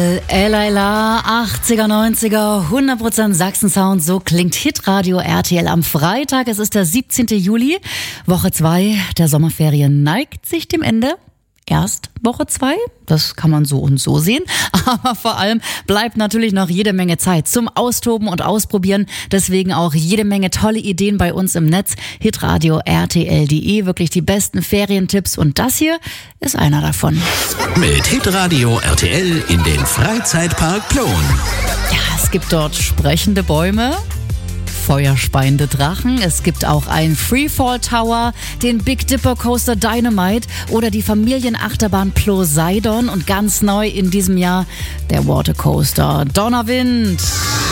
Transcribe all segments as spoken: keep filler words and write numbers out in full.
Elaila, achtziger, neunziger, hundert Prozent Sachsen-Sound, so klingt Hitradio R T L am Freitag. Es ist der siebzehnten Juli, Woche zwei der Sommerferien neigt sich dem Ende. Erst Woche zwei, das kann man so und so sehen, aber vor allem bleibt natürlich noch jede Menge Zeit zum Austoben und Ausprobieren, deswegen auch jede Menge tolle Ideen bei uns im Netz, hitradio punkt r t l punkt d e, wirklich die besten Ferientipps und das hier ist einer davon. Mit Hitradio R T L in den Freizeitpark Plon. Ja, es gibt dort sprechende Bäume, feuerspeiende Drachen, es gibt auch einen Freefall Tower, den Big Dipper Coaster Dynamite oder die Familienachterbahn Poseidon und ganz neu in diesem Jahr der Watercoaster Donnerwind.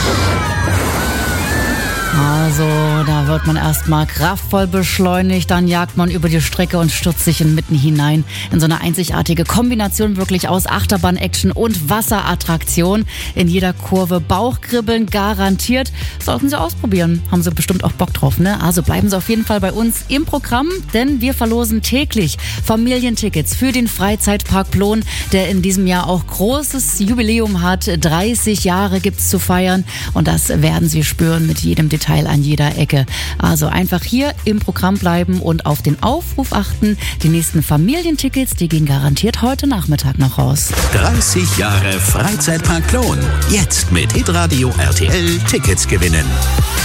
Also, da wird man erstmal kraftvoll beschleunigt, dann jagt man über die Strecke und stürzt sich mitten hinein in so eine einzigartige Kombination wirklich aus Achterbahn-Action und Wasserattraktion. In jeder Kurve Bauchkribbeln garantiert. Sollten Sie ausprobieren. Haben Sie bestimmt auch Bock drauf, ne? Also bleiben Sie auf jeden Fall bei uns im Programm, denn wir verlosen täglich Familientickets für den Freizeitpark Plon, der in diesem Jahr auch großes Jubiläum hat. dreißig Jahre gibt's zu feiern und das werden Sie spüren mit jedem Detail an jeder Ecke. Also einfach hier im Programm bleiben und auf den Aufruf achten. Die nächsten Familientickets, die gehen garantiert heute Nachmittag noch raus. dreißig Jahre Freizeitpark Plon. Jetzt mit Hitradio R T L Tickets gewinnen.